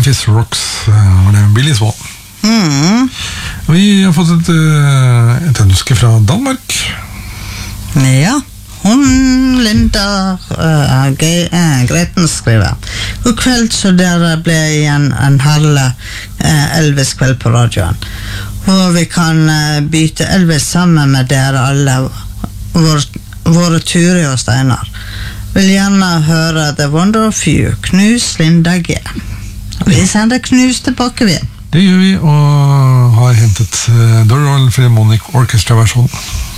Memphis Rocks, var det Billy Swan. Vi har fått et ønske fra Danmark. Ja, hun Linda Greiten skriver: God kveld, så dere ble igjen en herlig Elvis kveld på radioen, hvor vi kan byte Elvis sammen med dere alle, våre Turi og Steinar. Vil gjerne høre The Wonder of You. Knus Linda G. Vi sender knus tilbake igjen. Det gjør vi, og har hentet The Royal Philharmonic Orchestra-versjonen.